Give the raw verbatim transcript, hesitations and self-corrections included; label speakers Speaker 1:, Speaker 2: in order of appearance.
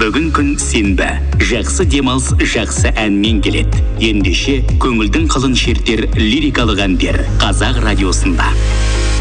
Speaker 1: Бүгін күн сенбі. Жақсы демалыс жақсы әнмен келеді. Ендеше көңілдің қылын шертер лирикалық әндер Қазақ радиосында.